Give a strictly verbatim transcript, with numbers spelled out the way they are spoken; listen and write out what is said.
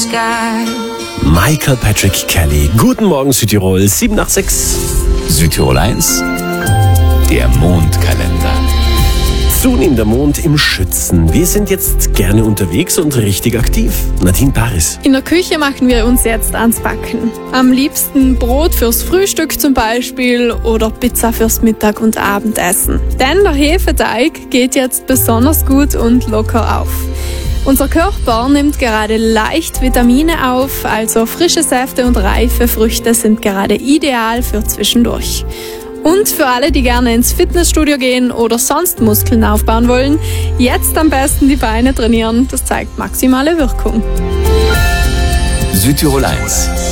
sky. Michael Patrick Kelly. Guten Morgen Südtirol, sieben nach sechs. Südtirol eins, der Mondkalender. Zunehmender Mond im Schützen. Wir sind jetzt gerne unterwegs und richtig aktiv. Nadine Paris. In der Küche machen wir uns jetzt ans Backen. Am liebsten Brot fürs Frühstück zum Beispiel oder Pizza fürs Mittag- und Abendessen. Denn der Hefeteig geht jetzt besonders gut und locker auf. Unser Körper nimmt gerade leicht Vitamine auf, also frische Säfte und reife Früchte sind gerade ideal für zwischendurch. Und für alle, die gerne ins Fitnessstudio gehen oder sonst Muskeln aufbauen wollen, jetzt am besten die Beine trainieren. Das zeigt maximale Wirkung. Südtirol eins,